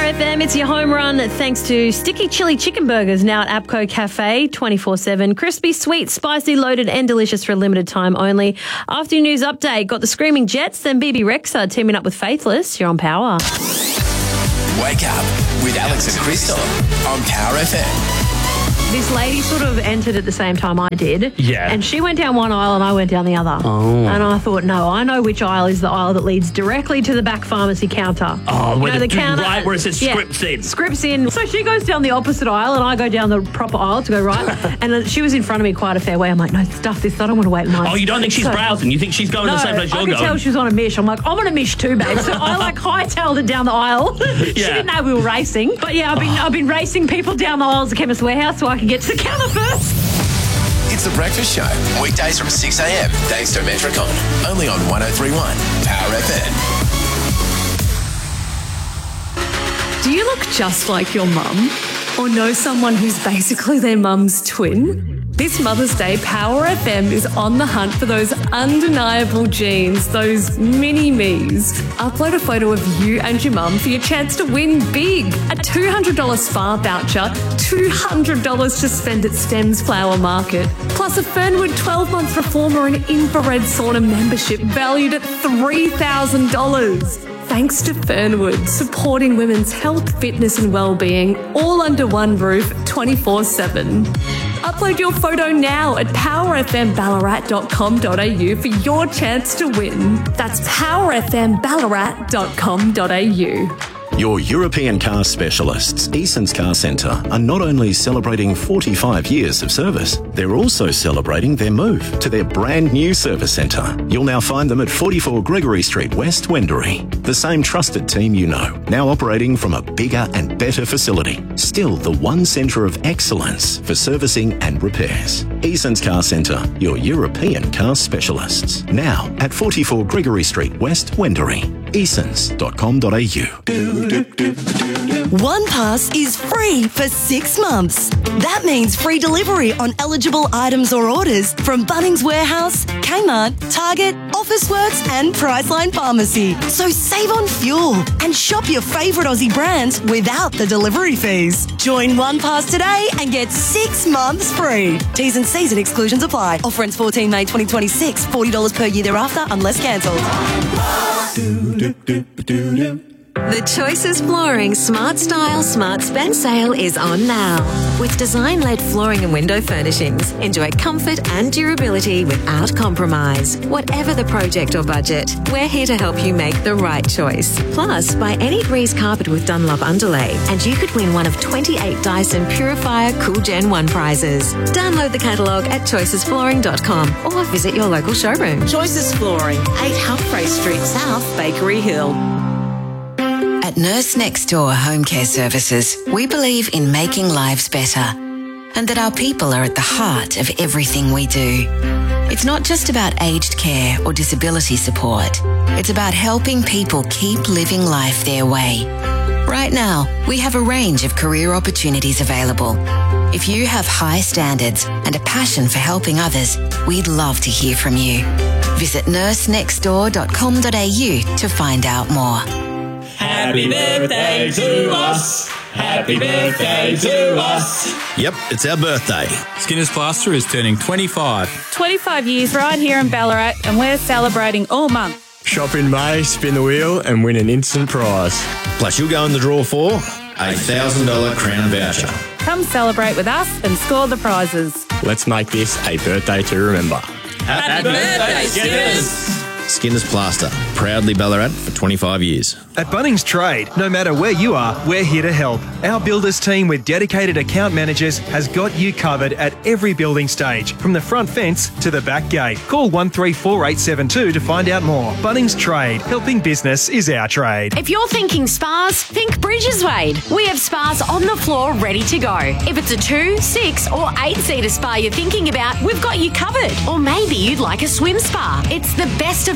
FM, it's your home run thanks to Sticky Chili Chicken Burgers now at Apco Cafe 24/7. Crispy, sweet, spicy, loaded and delicious for a limited time only. After your news update, got the Screaming Jets, then BB Rexa teaming up with Faithless. You're on Power. Wake up with Alex and Crystal on Power FM. This lady sort of entered at the same time I did. Yeah. And she went down one aisle and I went down the other. Oh. And I thought, no, I know which aisle is the aisle that leads directly to the back pharmacy counter. Oh, you know, the counter, right where it says scripts in. Scripts in. So she goes down the opposite aisle and I go down the proper aisle to go right. And she was in front of me quite a fair way. I'm like, no, stuff this. I don't want to wait in line. Oh, you don't think she's browsing? You think she's going to the same place you're I going? could tell she was on a mish. I'm like, I'm on a mish too, babe. So I hightailed it down the aisle. She didn't know we were racing. But yeah, I've been racing people down the aisles of Chemist Warehouse so I can get to the counter first. It's The Breakfast Show, weekdays from 6 a.m. thanks to Metricon, only on 103.1 Power FM. Do you look just like your mum? Or know someone who's basically their mum's twin? This Mother's Day, Power FM is on the hunt for those undeniable genes, those mini-me's. Upload a photo of you and your mum for your chance to win big. A $200 spa voucher, $200 to spend at Stems Flower Market, plus a Fernwood 12-month reformer and infrared sauna membership valued at $3,000. Thanks to Fernwood, supporting women's health, fitness and well-being, all under one roof, 24/7. Upload your photo now at powerfmballarat.com.au for your chance to win. That's powerfmballarat.com.au. Your European car specialists, Eason's Car Centre, are not only celebrating 45 years of service, they're also celebrating their move to their brand new service centre. You'll now find them at 44 Gregory Street West, Wendouree. The same trusted team you know, now operating from a bigger and better facility. Still the one centre of excellence for servicing and repairs. Eason's Car Centre, your European car specialists. Now at 44 Gregory Street West, Wendouree. Easons.com.au. One Pass is free for 6 months. That means free delivery on eligible items or orders from Bunnings Warehouse, Kmart, Target, Officeworks and Priceline Pharmacy. So save on fuel and shop your favourite Aussie brands without the delivery fees. Join One Pass today and get 6 months free. T's and C's and exclusions apply. Offer ends 14 May 2026. $40 per year thereafter unless cancelled. The Choices Flooring Smart Style Smart Spend sale is on now. With design-led flooring and window furnishings, enjoy comfort and durability without compromise. Whatever the project or budget, we're here to help you make the right choice. Plus, buy any Breeze carpet with Dunlop underlay and you could win one of 28 Dyson Purifier Cool Gen 1 prizes. Download the catalogue at choicesflooring.com or visit your local showroom. Choices Flooring, 8 Humphrey Street South, Bakery Hill. At Nurse Next Door Home Care Services, we believe in making lives better and that our people are at the heart of everything we do. It's not just about aged care or disability support. It's about helping people keep living life their way. Right now, we have a range of career opportunities available. If you have high standards and a passion for helping others, we'd love to hear from you. Visit nursenextdoor.com.au to find out more. Happy birthday to us. Happy birthday to us. Yep, it's our birthday. Skinner's Plaster is turning 25. 25 years right here in Ballarat, and we're celebrating all month. Shop in May, spin the wheel and win an instant prize. Plus you'll go in the draw for a $1,000 Crown voucher. Come celebrate with us and score the prizes. Let's make this a birthday to remember. Happy birthday, Skinners. Skinner's Plaster, proudly Ballarat for 25 years. At Bunnings Trade, no matter where you are, we're here to help. Our builders team with dedicated account managers has got you covered at every building stage, from the front fence to the back gate. Call 134872 to find out more. Bunnings Trade, helping business is our trade. If you're thinking spas, think Bridges Wade. We have spas on the floor ready to go. If it's a 2, 6 or 8-seater spa you're thinking about, we've got you covered. Or maybe you'd like a swim spa. It's the best of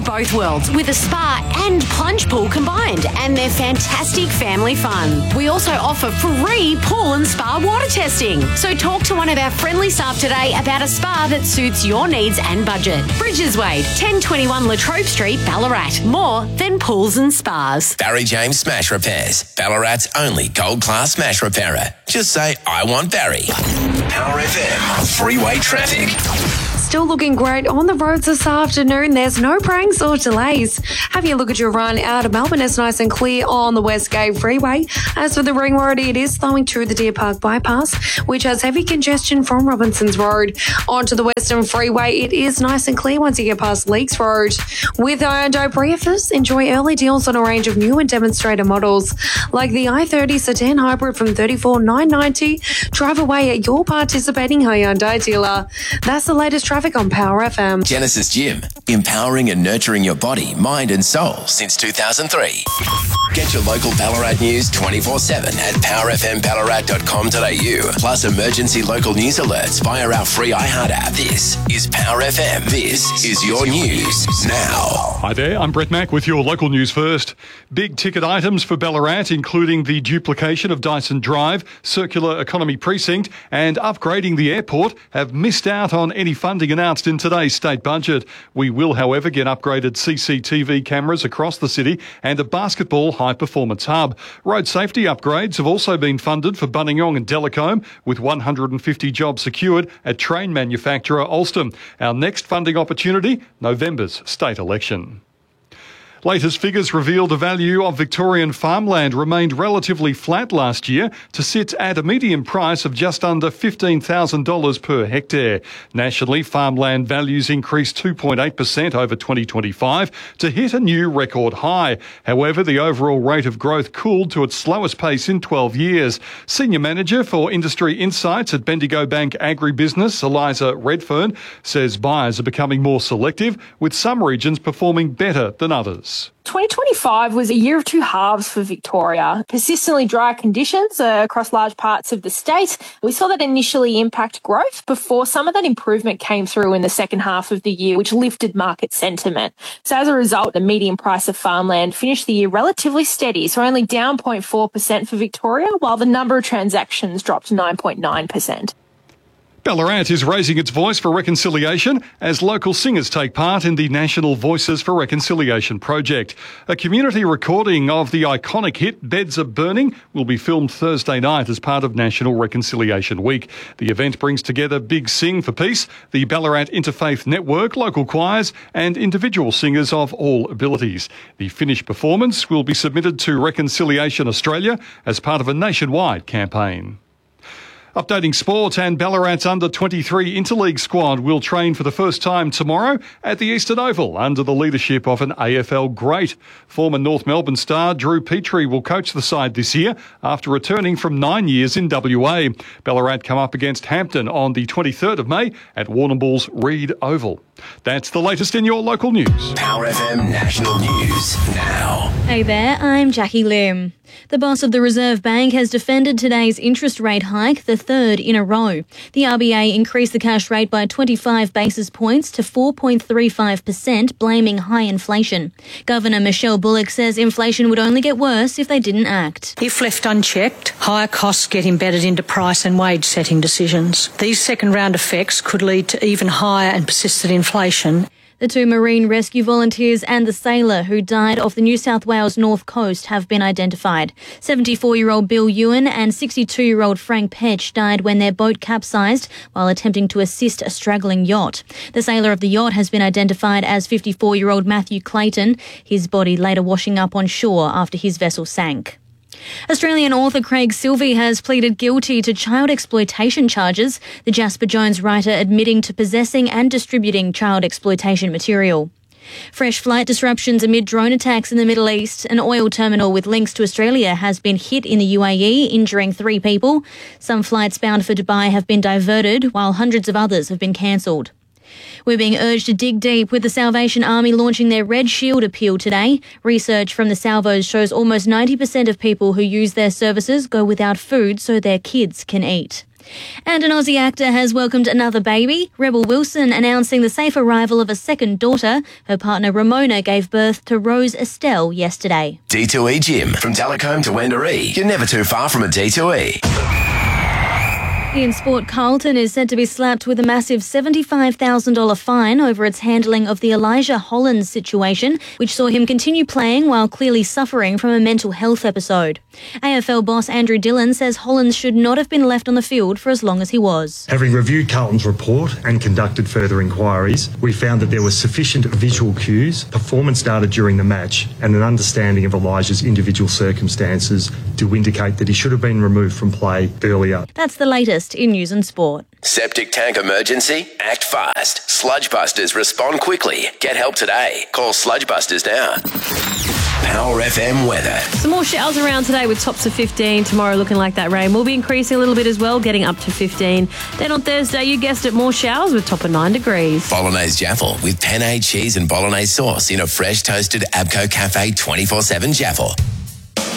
of both worlds with a spa and plunge pool combined, and they're fantastic family fun. We also offer free pool and spa water testing. So talk to one of our friendly staff today about a spa that suits your needs and budget. Bridges Wade, 1021 Latrobe Street, Ballarat. More than pools and spas. Barry James Smash Repairs, Ballarat's only gold-class smash repairer. Just say, I want Barry. Power FM, freeway traffic. Still looking great on the roads this afternoon. There's no pranks or delays. Having a look at your run out of Melbourne, it's nice and clear on the Westgate Freeway. As for the ring road, it is slowing to the Deer Park bypass, which has heavy congestion from Robinson's Road. Onto the Western Freeway, it is nice and clear once you get past Leakes Road. With Hyundai Priuses, enjoy early deals on a range of new and demonstrator models, like the i30 Sedan Hybrid from $34,990. Drive away at your participating Hyundai dealer. That's the latest traffic on Power FM. Genesis Gym, empowering and nurturing your body, mind and soul since 2003. Get your local Ballarat news 24/7 at powerfmballarat.com.au. Plus emergency local news alerts via our free iHeart app. This is Power FM. This is your news now. Hi there, I'm Brett Mack with your local news first. Big ticket items for Ballarat, including the duplication of Dyson Drive, Circular Economy Precinct and upgrading the airport, have missed out on any funding announced in today's state budget. We will, however, get upgraded CCTV cameras across the city and a basketball high-performance hub. Road safety upgrades have also been funded for Buninyong and Delacombe, with 150 jobs secured at train manufacturer Alstom. Our next funding opportunity, November's state election. Latest figures reveal the value of Victorian farmland remained relatively flat last year to sit at a median price of just under $15,000 per hectare. Nationally, farmland values increased 2.8% over 2025 to hit a new record high. However, the overall rate of growth cooled to its slowest pace in 12 years. Senior Manager for Industry Insights at Bendigo Bank Agribusiness, Eliza Redfern, says buyers are becoming more selective, with some regions performing better than others. 2025 was a year of two halves for Victoria. Persistently dry conditions across large parts of the state. We saw that initially impact growth before some of that improvement came through in the second half of the year, which lifted market sentiment. So as a result, the median price of farmland finished the year relatively steady, so only down 0.4% for Victoria, while the number of transactions dropped 9.9%. Ballarat is raising its voice for reconciliation as local singers take part in the National Voices for Reconciliation project. A community recording of the iconic hit Beds Are Burning will be filmed Thursday night as part of National Reconciliation Week. The event brings together Big Sing for Peace, the Ballarat Interfaith Network, local choirs and individual singers of all abilities. The finished performance will be submitted to Reconciliation Australia as part of a nationwide campaign. Updating sport, and Ballarat's under-23 Interleague squad will train for the first time tomorrow at the Eastern Oval under the leadership of an AFL great. Former North Melbourne star Drew Petrie will coach the side this year after returning from 9 years in WA. Ballarat come up against Hampton on the 23rd of May at Warrnambool's Reed Oval. That's the latest in your local news. Power FM National News now. Hey there, I'm Jackie Lim. The boss of the Reserve Bank has defended today's interest rate hike, the third in a row. The RBA increased the cash rate by 25 basis points to 4.35%, blaming high inflation. Governor Michelle Bullock says inflation would only get worse if they didn't act. If left unchecked, higher costs get embedded into price and wage setting decisions. These second-round effects could lead to even higher and persistent inflation. The two marine rescue volunteers and the sailor who died off the New South Wales north coast have been identified. 74-year-old Bill Ewan and 62-year-old Frank Petch died when their boat capsized while attempting to assist a straggling yacht. The sailor of the yacht has been identified as 54-year-old Matthew Clayton, his body later washing up on shore after his vessel sank. Australian author Craig Silvey has pleaded guilty to child exploitation charges, the Jasper Jones writer admitting to possessing and distributing child exploitation material. Fresh flight disruptions amid drone attacks in the Middle East. An oil terminal with links to Australia has been hit in the UAE, injuring 3 people. Some flights bound for Dubai have been diverted, while hundreds of others have been cancelled. We're being urged to dig deep, with the Salvation Army launching their Red Shield appeal today. Research from the Salvos shows almost 90% of people who use their services go without food so their kids can eat. And an Aussie actor has welcomed another baby, Rebel Wilson, announcing the safe arrival of a second daughter. Her partner Ramona gave birth to Rose Estelle yesterday. D2E Gym. From Telecombe to Wendouree, you're never too far from a D2E. In sport, Carlton is said to be slapped with a massive $75,000 fine over its handling of the Elijah Hollands situation, which saw him continue playing while clearly suffering from a mental health episode. AFL boss Andrew Dillon says Hollands should not have been left on the field for as long as he was. Having reviewed Carlton's report and conducted further inquiries, we found that there were sufficient visual cues, performance data during the match, and an understanding of Elijah's individual circumstances to indicate that he should have been removed from play earlier. That's the latest in news and sport. Septic tank emergency? Act fast. Sludge Busters respond quickly. Get help today. Call Sludge Busters now. Power FM weather. Some more showers around today with tops of 15. Tomorrow looking like that rain will be increasing a little bit as well, getting up to 15. Then on Thursday, you guessed it, more showers with top of 9 degrees. Bolognese Jaffle with penne cheese and bolognese sauce in a fresh toasted Abco Cafe 24/7 Jaffle.